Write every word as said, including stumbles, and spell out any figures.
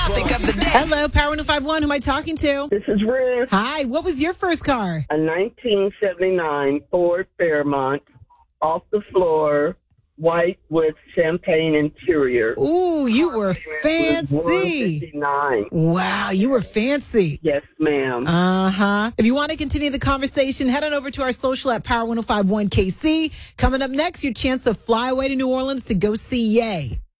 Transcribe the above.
Topic of the day. Hello, Power one oh five one. Who am I talking to? This is Ruth. Hi. What was your first car? A nineteen seventy-nine Ford Fairmont, off the floor, white with champagne interior. Ooh, you were fancy. one fifty-nine. Wow, you were fancy. Yes, ma'am. Uh-huh. If you want to continue the conversation, head on over to our social at Power one oh five one K C. Coming up next, your chance to fly away to New Orleans to go see Ye.